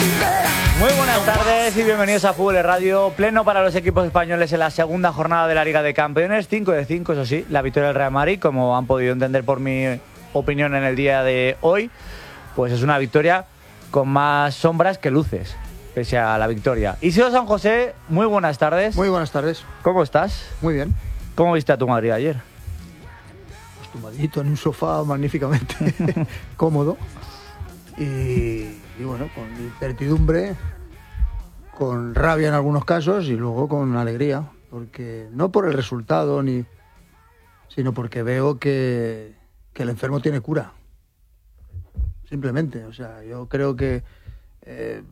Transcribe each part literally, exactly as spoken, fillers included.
Muy buenas tardes y bienvenidos a Fútbol Radio. Pleno para los equipos españoles en la segunda jornada de la Liga de Campeones. cinco de cinco, eso sí, la victoria del Real Madrid, como han podido entender por mi opinión en el día de hoy, pues es una victoria con más sombras que luces, pese a la victoria. Isidro San José, muy buenas tardes. Muy buenas tardes. ¿Cómo estás? Muy bien. ¿Cómo viste a tu Madrid ayer? Pues tumbadito en un sofá magníficamente cómodo y, y bueno, con incertidumbre, con rabia en algunos casos y luego con alegría, porque no por el resultado ni, sino porque veo que, que el enfermo tiene cura. Simplemente, o sea, yo creo que eh,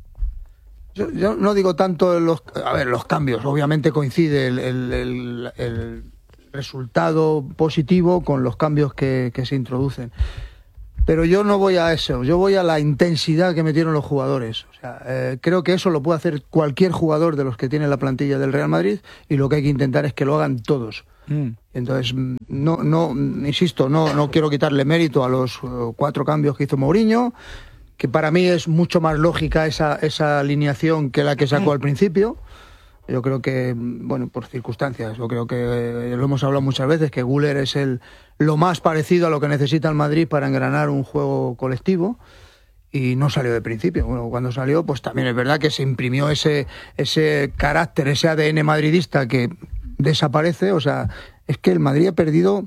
yo, yo no digo tanto los, a ver, los cambios, obviamente coincide el, el, el, el resultado positivo con los cambios que, que se introducen. Pero yo no voy a eso, yo voy a la intensidad que metieron los jugadores. O sea, eh, creo que eso lo puede hacer cualquier jugador de los que tiene la plantilla del Real Madrid y lo que hay que intentar es que lo hagan todos. Mm. Entonces, no, no, insisto, no, no quiero quitarle mérito a los uh, cuatro cambios que hizo Mourinho, que para mí es mucho más lógica esa, esa alineación que la que sacó mm. al principio. Yo creo que, bueno, por circunstancias, yo creo que eh, lo hemos hablado muchas veces, que Güler es el lo más parecido a lo que necesita el Madrid para engranar un juego colectivo y no salió de principio. Bueno, cuando salió, pues también es verdad que se imprimió ese, ese carácter, ese A D N madridista que desaparece. O sea, es que el Madrid ha perdido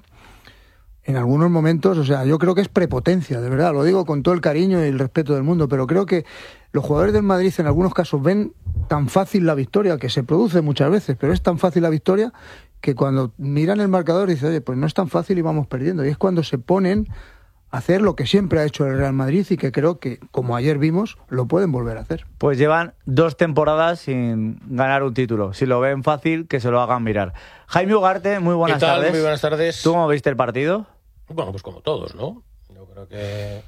en algunos momentos, o sea, yo creo que es prepotencia, de verdad, lo digo con todo el cariño y el respeto del mundo, pero creo que los jugadores del Madrid en algunos casos ven tan fácil la victoria, que se produce muchas veces, pero es tan fácil la victoria que cuando miran el marcador dicen, oye, pues no es tan fácil y vamos perdiendo. Y es cuando se ponen a hacer lo que siempre ha hecho el Real Madrid y que creo que, como ayer vimos, lo pueden volver a hacer. Pues llevan dos temporadas sin ganar un título. Si lo ven fácil, que se lo hagan mirar. Jaime Ugarte, muy buenas ¿Qué tal? tardes. Muy buenas tardes. ¿Tú cómo viste el partido? Bueno, pues como todos, ¿no? Yo creo que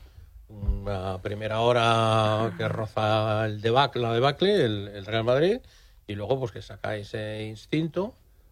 una primera hora que roza el debacle, la debacle, el, el Real Madrid, y luego pues que saca ese instinto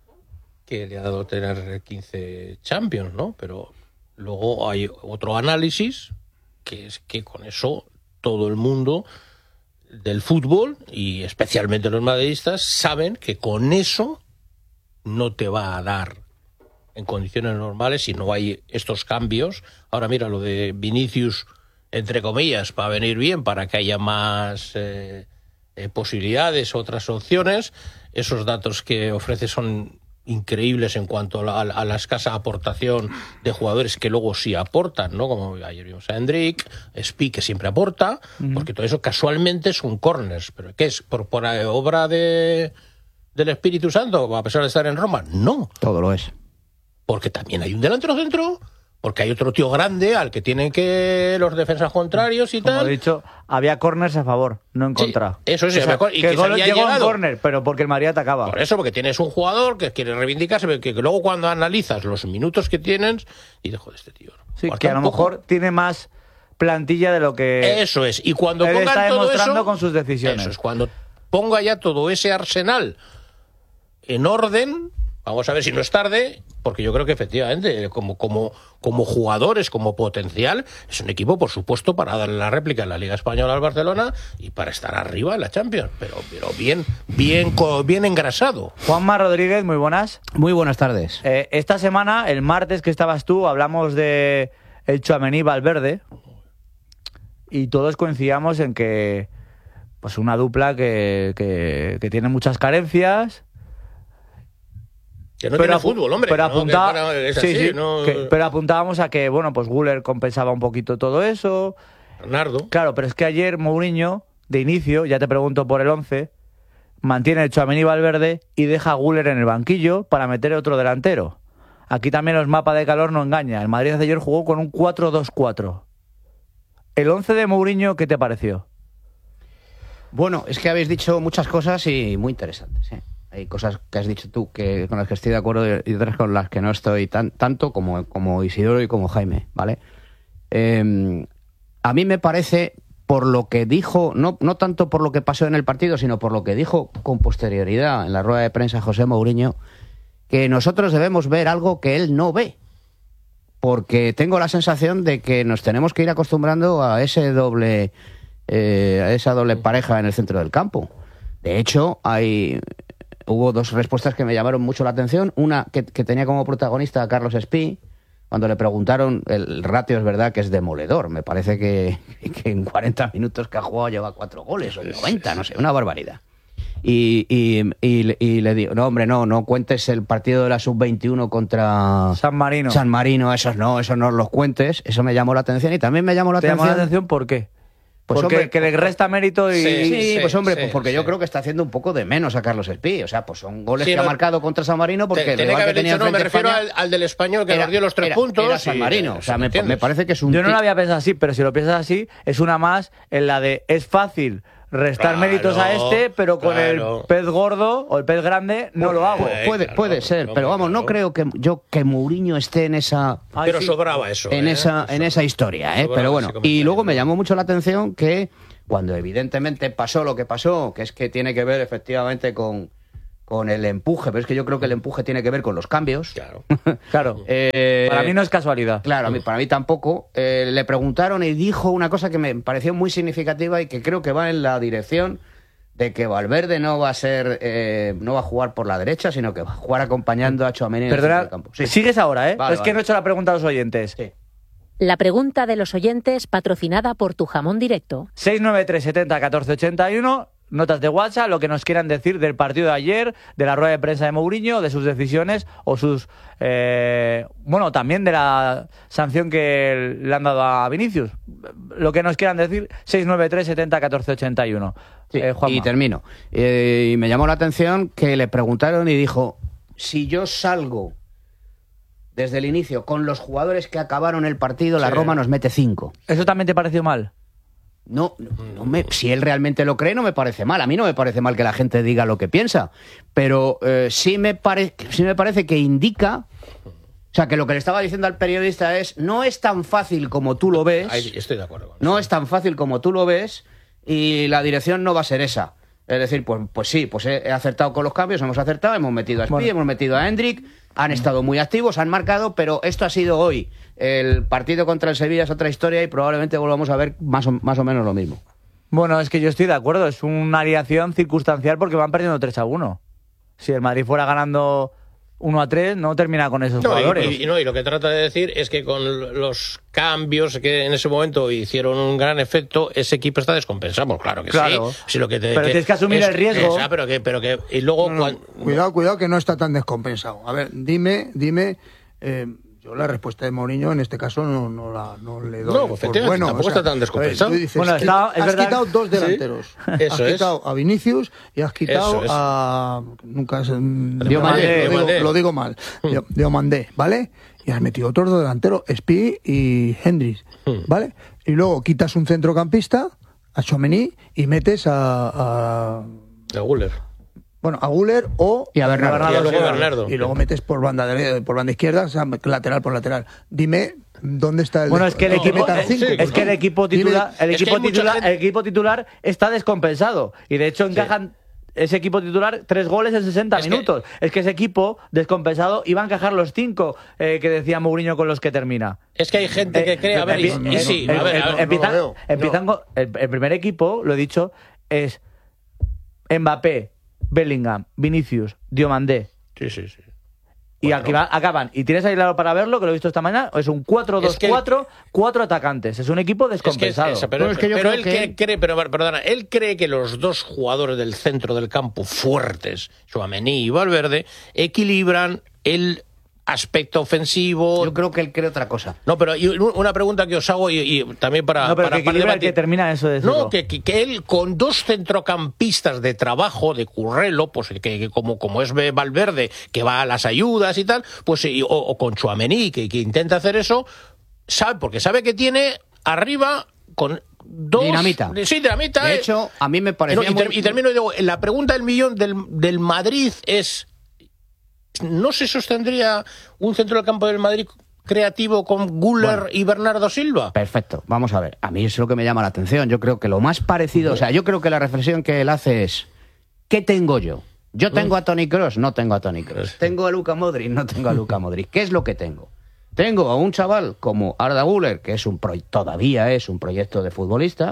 que le ha dado tener quince Champions, ¿no? Pero luego hay otro análisis, que es que con eso todo el mundo del fútbol, y especialmente los madridistas, saben que con eso no te va a dar en condiciones normales si no hay estos cambios. Ahora mira, lo de Vinicius, entre comillas, va a venir bien para que haya más eh, eh, posibilidades, otras opciones. Esos datos que ofrece son increíbles en cuanto a la, a la escasa aportación de jugadores que luego sí aportan, ¿no? Como ayer vimos a Endrick, Spi, que siempre aporta, uh-huh. porque todo eso casualmente son corners. ¿Pero qué es? ¿Por, por obra de, del Espíritu Santo, a pesar de estar en Roma? No. Todo lo es. Porque también hay un delantero centro, porque hay otro tío grande al que tienen que los defensas contrarios y Como tal. Como he dicho, había corners a favor, no en contra. Sí, eso sí, o sea, había, y que, que el gol había llegó llegado. en córner, pero porque el Madrid atacaba. Por eso, porque tienes un jugador que quiere reivindicarse, que, que luego cuando analizas los minutos que tienen, dices, joder, este tío. Sí, que a lo mejor tiene más plantilla de lo que eso es. Y cuando él pongan está todo demostrando eso, con sus decisiones. Eso es, cuando ponga ya todo ese arsenal en orden. Vamos a ver si no es tarde, porque yo creo que efectivamente, como, como, como jugadores, como potencial, es un equipo, por supuesto, para darle la réplica en la Liga Española al Barcelona y para estar arriba en la Champions, pero, pero bien, bien, bien engrasado. Juanma Rodríguez, muy buenas. Muy buenas tardes. Eh, esta semana, el martes que estabas tú, hablamos de el Tchouaméni Valverde y todos coincidíamos en que pues una dupla que, que, que tiene muchas carencias. Que no pero tiene fútbol, hombre. Pero, ¿no? apunta... que, bueno, es sí, así, sí, no... que, pero apuntábamos a que, bueno, pues Güler compensaba un poquito todo eso. Bernardo. Claro, pero es que ayer Mourinho, de inicio, ya te pregunto por el once, mantiene el Tchouaméni Valverde y deja a Güler en el banquillo para meter otro delantero. Aquí también los mapas de calor no engañan. El Madrid de ayer jugó con un cuatro dos cuatro. El once de Mourinho, ¿qué te pareció? Bueno, es que habéis dicho muchas cosas y muy interesantes, ¿eh? Hay cosas que has dicho tú que con las que estoy de acuerdo y otras con las que no estoy tan, tanto como, como Isidoro y como Jaime, ¿vale? Eh, a mí me parece, por lo que dijo, no, no tanto por lo que pasó en el partido, sino por lo que dijo con posterioridad en la rueda de prensa José Mourinho, que nosotros debemos ver algo que él no ve. Porque tengo la sensación de que nos tenemos que ir acostumbrando a ese doble eh, esa doble pareja en el centro del campo. De hecho, hay hubo dos respuestas que me llamaron mucho la atención. Una que, que tenía como protagonista a Carlos Espí, cuando le preguntaron, el ratio es verdad que es demoledor. Me parece que, que en cuarenta minutos que ha jugado lleva cuatro goles, o en noventa, no sé, una barbaridad. Y, y, y, y le digo, no, hombre, no, no cuentes el partido de la sub veintiuno contra San Marino. San Marino, esos no, esos no los cuentes. Eso me llamó la atención y también me llamó la ¿Te atención. llamó la atención por qué? Pues porque hombre, que le resta mérito y... Sí, Sí, sí, pues hombre, sí, pues porque sí. yo creo que está haciendo un poco de menos a Carlos Espí. O sea, pues son goles Sí, que no, ha marcado contra San Marino porque Te- el Tenía que rival haber que tenía dicho, no, me enfrente refiero España al, al del español que era- nos dio los tres era- puntos. era San y- Marino. O sea, me, ¿entiendes? me parece que es un... Yo no ti- lo había pensado así, pero si lo piensas así, es una más en la de es fácil restar Claro, méritos a este, pero con claro. el pez gordo o el pez grande no lo hago. Pues, Puede, claro, puede ser, hombre, pero vamos, no claro. creo que yo que Mourinho esté en esa Ay, Pero sí. sobraba eso. en ¿eh? esa en esa historia, ¿eh? Sobraba Pero bueno, ese comentario, y luego me ¿no? llamó mucho la atención que cuando evidentemente pasó lo que pasó, que es que tiene que ver efectivamente con con el empuje, pero es que yo creo que el empuje tiene que ver con los cambios. Claro. Claro. Eh, Para mí no es casualidad. Claro, a mí, para mí tampoco. Eh, le preguntaron y dijo una cosa que me pareció muy significativa y que creo que va en la dirección de que Valverde no va a ser, eh, no va a jugar por la derecha, sino que va a jugar acompañando a Tchouaméni en el centro Perdona, del campo. Sí. sigues ahora, ¿eh? Vale, es que vale. no he hecho la pregunta a los oyentes. Sí. La pregunta de los oyentes patrocinada por Tu Jamón Directo. seis nueve tres setenta catorce ochenta y uno, notas de WhatsApp, lo que nos quieran decir del partido de ayer, de la rueda de prensa de Mourinho, de sus decisiones o sus... eh, bueno, también de la sanción que le han dado a Vinicius. Lo que nos quieran decir, seis nueve tres setenta catorce ochenta y uno. Sí, Eh, Juanma. y termino. Eh, y me llamó la atención que le preguntaron y dijo, si yo salgo desde el inicio con los jugadores que acabaron el partido, la Sí. Roma nos mete cinco. ¿Eso también te pareció mal? No, no, no me, si él realmente lo cree, no me parece mal. A mí no me parece mal que la gente diga lo que piensa. Pero eh, sí, me pare, sí me parece que indica... O sea, que lo que le estaba diciendo al periodista es, no es tan fácil como tú lo ves. Ahí estoy de acuerdo con eso. No es tan fácil como tú lo ves y la dirección no va a ser esa. Es decir, pues, pues sí, pues he, he acertado con los cambios, hemos acertado, hemos metido a Spí, Bueno. hemos metido a Hendrik, han estado muy activos, han marcado, pero esto ha sido hoy. El partido contra el Sevilla es otra historia y probablemente volvamos a ver más o, más o menos lo mismo. Bueno, es que yo estoy de acuerdo. Es una alineación circunstancial porque van perdiendo tres a uno. Si el Madrid fuera ganando uno a tres, no termina con esos No, jugadores. y, y- no, y lo que trata de decir es que con los cambios que en ese momento hicieron un gran efecto, ese equipo está descompensado. Pues claro que Claro. sí. Sí, lo que te- Pero tienes que asumir el riesgo. esa, pero que, pero que, y luego, No, no, cuan- cuidado, cuidado, que no está tan descompensado. A ver, dime, dime. eh, yo la respuesta de Mourinho en este caso no, no, la, no le doy. No, por efectivamente, bueno. tampoco O sea, está tan descompensado. a ver, tú dices, Bueno, que está- es has verdad- quitado dos Sí, delanteros. eso has es. quitado a Vinicius y has quitado Eso es. a. Nunca es. Diomandé. Lo, digo, Diomandé. lo digo mal. Dio- Diomandé, ¿vale? Y has metido otros dos delanteros, Spí y Hendrix, ¿vale? Y luego quitas un centrocampista, a Tchouaméni, y metes a. a de Guller. bueno, a Guller o Y a Bernardo. Bernardo Y a luego Silva. Bernardo. Y luego metes por banda de- por banda izquierda, o sea, lateral por lateral. Dime dónde está el Bueno, es que el que equipo, metan eh, cinco, es que el equipo Dime- titular, el Es que equipo hay mucha titular, gente- el equipo titular está descompensado y de hecho encajan ese equipo titular tres goles en sesenta Es que- minutos. Es que ese equipo descompensado iba a encajar los cinco eh, que decía Mourinho con los que termina. Es que hay gente que Eh, cree, a ver, y, empie- y eh, sí, eh, a ver, eh, a ver, empiezan- no lo veo. empiezan con- el, el primer equipo, lo he dicho, es Mbappé, Bellingham, Vinicius, Diomandé. sí, sí, sí. Y Bueno. aquí va- acaban. ¿Y tienes ahí lado para verlo? Que lo he visto esta mañana. Es un cuatro dos cuatro, cuatro atacantes. Es un equipo Es que, descompensado. esa, pero, Bueno, es que yo pero creo él que- que- cree, pero perdona, él cree que los dos jugadores del centro del campo fuertes, Tchouaméni y Valverde, equilibran el aspecto ofensivo. Yo creo que él cree otra cosa. No, pero y una pregunta que os hago y, y también para, no, pero para, que para equilibra el debatir. que termina eso de decirlo. No, que, que, que él con dos centrocampistas de trabajo, de currelo, pues que, que como, como es Valverde, que va a las ayudas y tal, pues y- o, o con Tchouaméni, que, que intenta hacer eso, sabe, porque sabe que tiene arriba con dos... Dinamita. Sí, dinamita. De eh. hecho, a mí me parecía No, y, ter- muy- y termino y digo, la pregunta del millón del, del Madrid es, ¿no se sostendría un centro del campo del Madrid creativo con Guller Bueno. y Bernardo Silva? Perfecto, vamos a ver. A mí es lo que me llama la atención. Yo creo que lo más parecido, o sea, yo creo que la reflexión que él hace es, ¿qué tengo yo? Yo tengo a Toni Kroos, no tengo a Toni Kroos. Tengo a Luka Modric, no tengo a Luka Modric. ¿Qué es lo que tengo? Tengo a un chaval como Arda Güler, que es un pro- todavía es un proyecto de futbolista,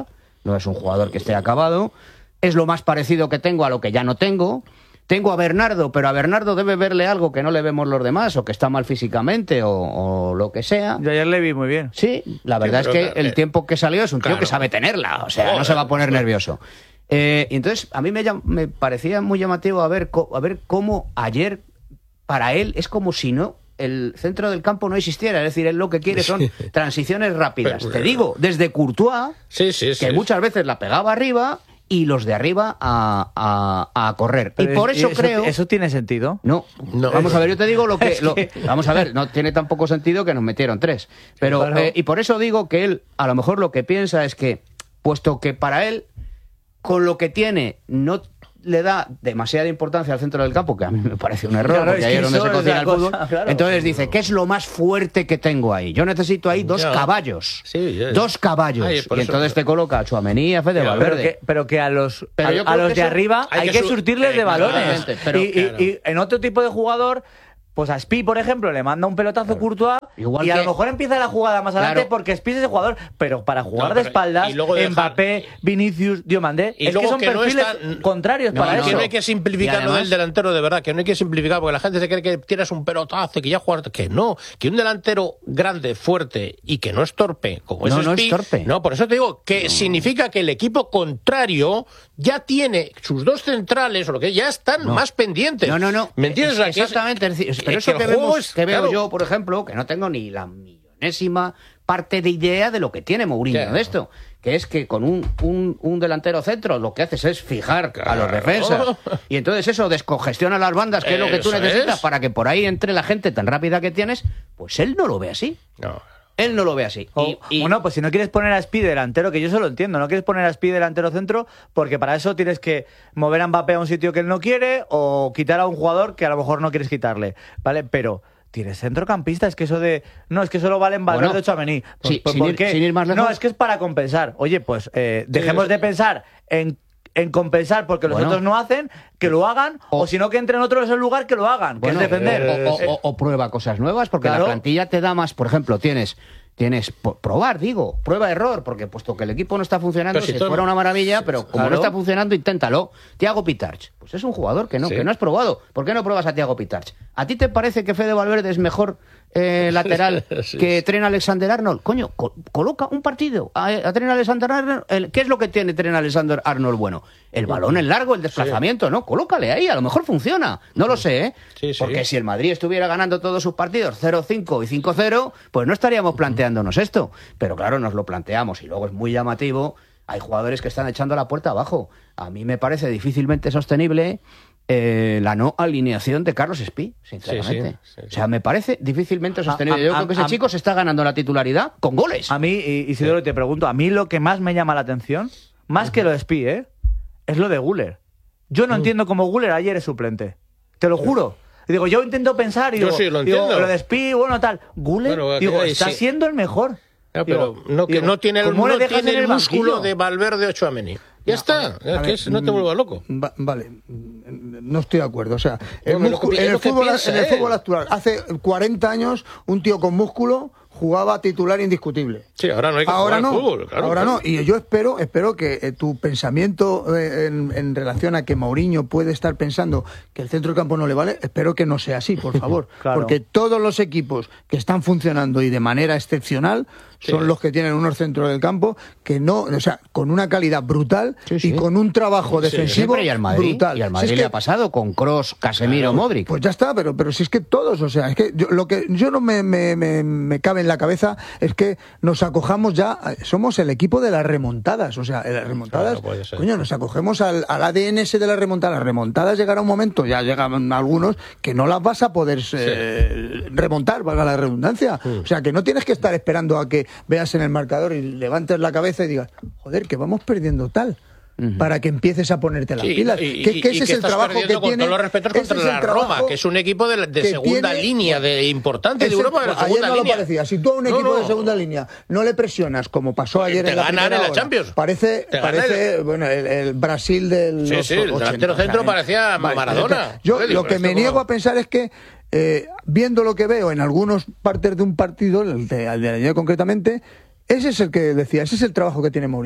no es un jugador que esté acabado, es lo más parecido que tengo a lo que ya no tengo. Tengo a Bernardo, pero a Bernardo debe verle algo que no le vemos los demás, o que está mal físicamente, o, o lo que sea. Yo ayer le vi muy bien. Sí, la verdad Sí, es que pero, el eh, tiempo que salió es un tío claro. que sabe tenerla, o sea, Joder, no se va a poner pues, nervioso. Eh, y entonces, a mí me, llam- me parecía muy llamativo a ver, co- a ver cómo ayer, para él, es como si no el centro del campo no existiera. Es decir, él lo que quiere son transiciones rápidas. Pero, Te digo, desde Courtois, Sí, sí, que sí. muchas veces la pegaba arriba, y los de arriba a, a, a correr. Pero y por es- eso creo... ¿Eso tiene sentido? No, No. vamos a ver, yo te digo lo que... Es lo- que- vamos a ver, no tiene tampoco sentido que nos metieron tres. Pero, Claro. eh, y por eso digo que él, a lo mejor lo que piensa es que, puesto que para él, con lo que tiene, no le da demasiada importancia al centro del campo, que a mí me parece un error, Claro, porque es ahí que es donde eso se es cocina la el cosa, fútbol. claro. Entonces dice, ¿qué es lo más fuerte que tengo ahí? Yo necesito ahí dos Ya. caballos. Sí, ya. Dos caballos. Ay, por y eso- entonces te coloca a Tchouaméni y a Fede Ya, Pero Valverde. que, pero que a los, Pero a, yo a creo los que de eso- arriba hay, hay que, que su- surtirles de eh, balones. claramente, pero- y, y- claro. y en otro tipo de jugador, pues a Spi, por ejemplo, le manda un pelotazo Courtois Igual y a que- lo mejor empieza la jugada más adelante Claro. porque Spi es ese jugador. Pero para jugar No, de pero- espaldas, y luego dejar- Mbappé, Vinicius, Diomandé, Y es que luego son que no perfiles están- contrarios No, para Que eso. no hay que simplificar Y además- lo del delantero, de verdad, que no hay que simplificar, porque la gente se cree que tiras un pelotazo, que ya juegas, que no, que un delantero grande, fuerte y que no es torpe, como No, es no es Spi, torpe. no, por eso te digo que significa que el equipo contrario ya tiene sus dos centrales, o lo que ya están No. más pendientes. No, no, no. ¿Me entiendes? Es- O sea, que es- exactamente. es decir, pero es eso que que, el juego vemos, es- que veo claro. yo, por ejemplo, que no tengo ni la millonésima parte de idea de lo que tiene Mourinho Claro. de esto, que es que con un, un, un delantero centro lo que haces es fijar a los Claro. defensas. Y entonces eso descongestiona las bandas, que es lo que tú Eso necesitas es. para que por ahí entre la gente tan rápida que tienes. Pues él no lo ve así. No. Él no lo ve así. O- Y- y- Bueno, pues si no quieres poner a Spi delantero, que yo eso lo entiendo, no quieres poner a Spi delantero centro, porque para eso tienes que mover a Mbappé a un sitio que él no quiere o quitar a un jugador que a lo mejor no quieres quitarle, ¿vale? Pero tienes centrocampista, es que eso de... No, es que solo valen Valverde Bueno, o Tchouaméni. ¿Por, sí, por- sin por ir- qué? sin ir más lejos. No, es que es para compensar. Oye, pues eh, dejemos Sí, de pensar en en compensar porque los Bueno. otros no hacen, que lo hagan, o, O- si no que entren otros en el lugar que lo hagan, que Bueno, es defender. eh, o, o- o prueba cosas nuevas, porque Claro. la plantilla te da más, por ejemplo, tienes tienes po- probar, digo, prueba error, porque puesto que el equipo no está funcionando, Pero si si todo- fuera una maravilla, pero como Claro. no está funcionando, inténtalo. Thiago Pitarch, pues es un jugador que no, Sí. que no has probado. ¿Por qué no pruebas a Thiago Pitarch? ¿A ti te parece que Fede Valverde es mejor eh, lateral Sí. que Trent Alexander-Arnold? Coño, co- coloca un partido a, a Trent Alexander-Arnold. el- ¿Qué es lo que tiene Trent Alexander-Arnold bueno? El balón en largo, el desplazamiento, ¿no? Colócale ahí, a lo mejor funciona. No lo sé, ¿eh? Sí, sí. Porque si el Madrid estuviera ganando todos sus partidos cero cinco y cinco cero, pues no estaríamos planteándonos esto. Pero claro, nos lo planteamos y luego es muy llamativo. Hay jugadores que están echando la puerta abajo. A mí me parece difícilmente sostenible eh, la no alineación de Carlos Espí, sinceramente. Sí, sí, sí, sí. O sea, me parece difícilmente sostenible. a- Yo a- creo que ese a- chico se está ganando la titularidad con goles. A mí, y- Isidoro, te pregunto, a mí lo que más me llama la atención, más que lo de Spi, ¿eh? es lo de Guller. Yo no entiendo cómo Guller ayer es suplente. Te lo juro. Y digo, yo intento pensar y Yo digo, sí, lo digo, entiendo. lo de Spi, bueno, tal. Guller, Bueno, digo, ahí está sí. siendo el mejor. Ya, pero Digo, no, que digo, no tiene el, ¿cómo le no dejas tiene en el el músculo banquillo? de Valverde o Tchouaméni. Ya está. Ya A que ver, es- no te mm, vuelvas loco. Va- vale, mm, no estoy de acuerdo. O sea, el Bueno, lo que músculo- pi- en, es el lo que fútbol, piensa en el él. fútbol actual, hace cuarenta años, un tío con músculo jugaba titular indiscutible. Sí, ahora no hay que Ahora jugar no, al fútbol. Claro, ahora claro. no. Y yo espero, espero que eh, tu pensamiento eh, en, en relación a que Mourinho puede estar pensando que el centro del campo no le vale, espero que no sea así, por favor. Claro. Porque todos los equipos que están funcionando y de manera excepcional son Sí. los que tienen unos centros del campo que no, o sea, con una calidad brutal Sí, sí. y con un trabajo defensivo Siempre y al Madrid. brutal. Y al Si Madrid es le que- ha pasado con Kroos, Casemiro, Modric. pues ya está, pero, pero si es que todos, o sea, es que yo, lo que yo no me, me, me, me cabe en la cabeza es que nos acojamos ya, somos el equipo de las remontadas, o sea, en las remontadas, Claro, puede ser. coño, nos acogemos al, al A D N ese de las remontadas. Las remontadas llegará un momento, ya llegan algunos, que no las vas a poder eh, remontar, valga la redundancia. O sea, que no tienes que estar esperando a que veas en el marcador y levantes la cabeza y digas, joder, que vamos perdiendo tal. Para que empieces a ponerte las Sí, pilas. y- que, y- que y ese que es el estás trabajo que perdiendo, con tiene. todos los respetos, ese contra es el la trabajo Roma, que es un equipo de, de que segunda tiene- línea, de importante de Ese- Europa, de la ayer segunda no línea. lo parecía. Si tú a un No, equipo no. de segunda línea no le presionas como pasó ayer Te en la ganan primera en la hora, Champions. parece, Te ganan parece bueno, el, el Brasil del Sí, los sí, el ochenta, delantero centro ¿eh? parecía Maradona. Yo Joder, lo pero que esto me cómo- niego a pensar es que eh, viendo lo que veo en algunos partes de un partido, el de, el de ayer concretamente, ese es el que decía, ese es el trabajo que tiene Mourinho.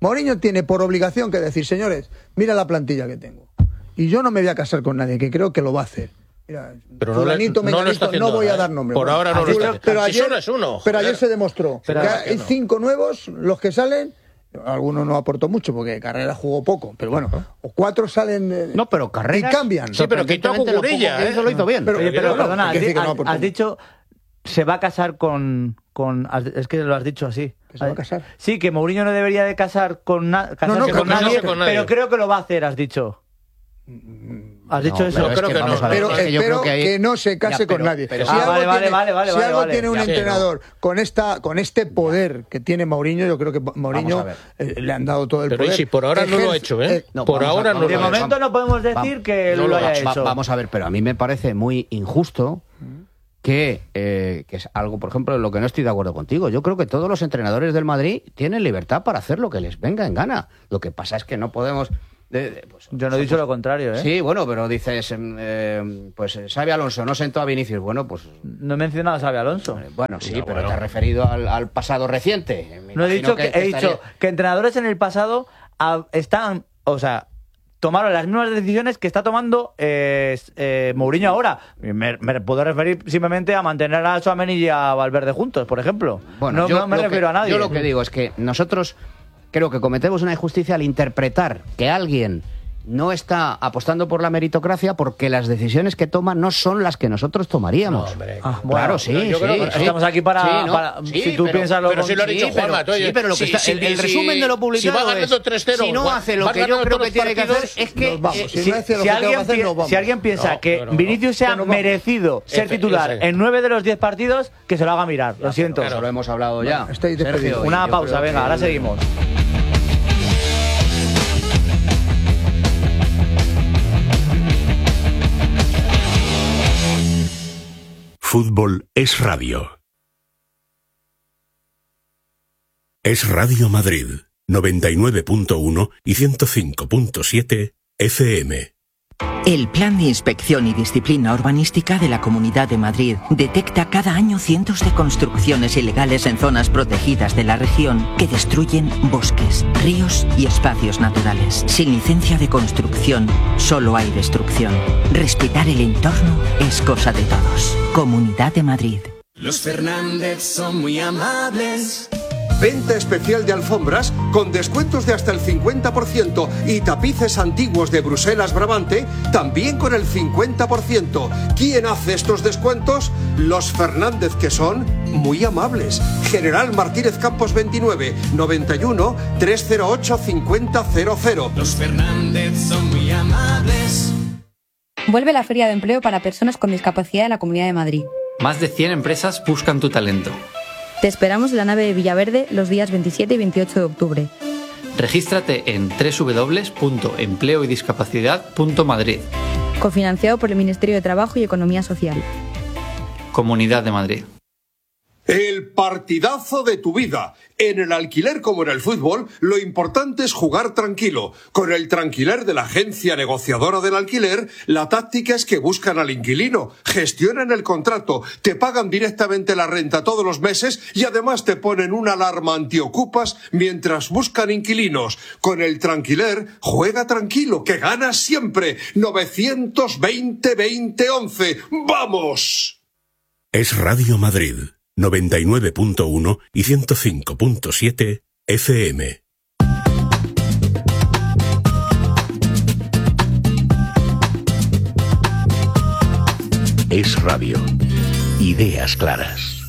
Mourinho tiene por obligación que decir, señores, mira la plantilla que tengo. Y yo no me voy a casar con nadie, que creo que lo va a hacer. Mira, pero no, le, no, menganito, lo está haciendo no voy ahora, a dar ¿eh? nombre. Por bueno, ahora no ayer, lo está haciendo. pero ayer, si uno es uno. Pero ayer se demostró pero que es hay no. cinco nuevos, los que salen, algunos no aportó mucho porque Carrera jugó poco, pero bueno, o cuatro salen eh, No, pero Carreras- y cambian. Sí, pero quitó a Sorprendentemente, lo poco Cucurella, que ¿eh? hizo lo hizo bien. Pero- Oye, pero bueno, perdona, hay que has, decir que no has- aportó has mucho. dicho se va a casar con, con has- es que lo has dicho así. ¿Que se va a casar? Sí, que Mourinho no debería de casar con, na- casarse no, con, que nadie, casarse con nadie. pero creo que lo va a hacer, has dicho. Has dicho No, eso. pero Yo es creo que no. vamos a ver, Pero es que yo espero creo que, que, ahí- no se case Ya, pero- con nadie. pero- si Ah, algo vale, vale, tiene, vale, vale, si vale, algo vale. tiene un Ya, sí, entrenador con esta con este poder que tiene Mourinho, yo creo que Mourinho Vamos a eh, le han dado todo el Pero poder. y si por ahora no lo ha Ejerce- hecho, ¿eh? No, por vamos a- ahora vamos no a De lo ver, ha hecho. momento no podemos decir Vam- que no lo lo haya ha- Va- hecho. vamos a ver, pero a mí me parece muy injusto que, eh, que es algo, por ejemplo, en lo que no estoy de acuerdo contigo. Yo creo que todos los entrenadores del Madrid tienen libertad para hacer lo que les venga en gana. Lo que pasa es que no podemos... de- de- pues, Yo no he dicho lo contrario, ¿eh? Sí, bueno, pero dices, em, eh, pues eh, Xabi Alonso no sentó a Vinicius. Bueno, pues... No he mencionado a Xabi Alonso. eh, Bueno, sí, Ya, pero bueno. te has referido al, al pasado reciente. Me No he imagino dicho que, he dicho estaría- que entrenadores en el pasado ah, están, o sea, tomaron las mismas decisiones que está tomando eh, eh, Mourinho ahora. Me, me puedo referir simplemente a mantener a Tchouaméni y a Valverde juntos, por ejemplo. Bueno, no, yo no me lo refiero que- a nadie. Yo lo que digo es que nosotros creo que cometemos una injusticia al interpretar que alguien no está apostando por la meritocracia porque las decisiones que toma no son las que nosotros tomaríamos. No, hombre. Ah, Claro, bueno, sí, yo sí, creo que sí. estamos aquí para- Sí, ¿no? para- Sí, si tú pero- piensas lo pero si lo ha con- dicho sí, pero- Juanma, tú, oye, sí, pero lo que si- está, si- el, el si- resumen de lo publicado si va ganando es, tres cero, si no va- hace lo va que yo ganando creo todos que los tiene que hacer, partidos, es que... nos vamos. eh, Si Si, no hace lo si que tengo que alguien, hacer, pi- nos vamos. si alguien piensa No, que no, no. Vinicius sea Que nos vamos. merecido ser Efe- titular ese. en nueve de los diez partidos, que se lo haga mirar. Lo siento. Eso lo hemos hablado ya. Bueno, estáis Sergio, despedidos. y Una yo pausa, creo venga, que ahora el- seguimos. Fútbol es radio. Es Radio Madrid, noventa y nueve punto uno y ciento cinco punto siete F M. El Plan de Inspección y Disciplina Urbanística de la Comunidad de Madrid detecta cada año cientos de construcciones ilegales en zonas protegidas de la región que destruyen bosques, ríos y espacios naturales. Sin licencia de construcción, solo hay destrucción. Respetar el entorno es cosa de todos. Comunidad de Madrid. Los Fernández son muy amables. Venta especial de alfombras con descuentos de hasta el cincuenta por ciento y tapices antiguos de Bruselas Brabante también con el cincuenta por ciento. ¿Quién hace estos descuentos? Los Fernández, que son muy amables. General Martínez Campos veintinueve, noventa y uno, trescientos ocho, cincuenta cero cero. Los Fernández son muy amables. Vuelve la Feria de Empleo para personas con discapacidad en la Comunidad de Madrid. Más de cien empresas buscan tu talento. Te esperamos en la nave de Villaverde los días veintisiete y veintiocho de octubre. Regístrate en doble u doble u doble u punto empleo y discapacidad punto madrid. Cofinanciado por el Ministerio de Trabajo y Economía Social. Comunidad de Madrid. El partidazo de tu vida. En el alquiler como en el fútbol, lo importante es jugar tranquilo. Con el Tranquiler de la agencia negociadora del alquiler, la táctica es que buscan al inquilino, gestionan el contrato, te pagan directamente la renta todos los meses y además te ponen una alarma antiocupas mientras buscan inquilinos. Con el Tranquiler, juega tranquilo, que ganas siempre. novecientos veinte, veinte, once. ¡Vamos! Es Radio Madrid, noventa y nueve punto uno y ciento cinco punto siete F M. Es radio. Ideas claras.